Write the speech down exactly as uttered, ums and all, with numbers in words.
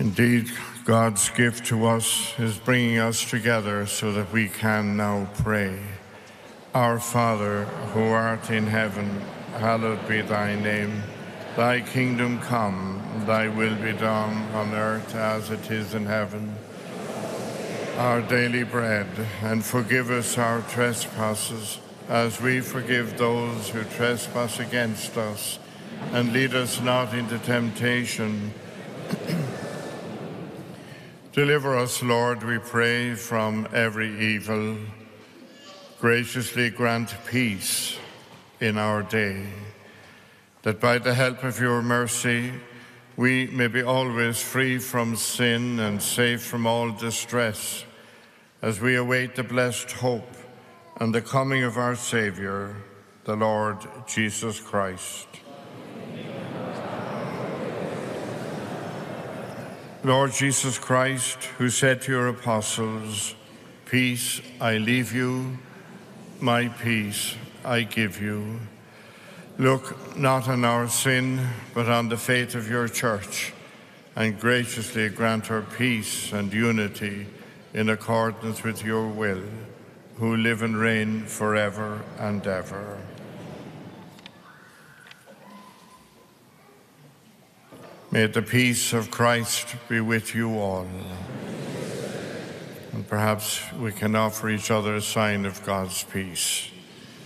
Indeed, God's gift to us is bringing us together so that we can now pray. Our Father, who art in heaven, hallowed be thy name. Thy kingdom come, thy will be done on earth as it is in heaven. Our daily bread, and forgive us our trespasses, as we forgive those who trespass against us. And lead us not into temptation. Deliver us, Lord, we pray, from every evil. Graciously grant peace in our day, that by the help of your mercy we may be always free from sin and safe from all distress, as we await the blessed hope and the coming of our Saviour, the Lord Jesus Christ. Lord Jesus Christ, who said to your apostles, "Peace I leave you, my peace I give you," look not on our sin, but on the faith of your Church, and graciously grant her peace and unity in accordance with your will, who live and reign forever and ever. May the peace of Christ be with you all. And perhaps we can offer each other a sign of God's peace.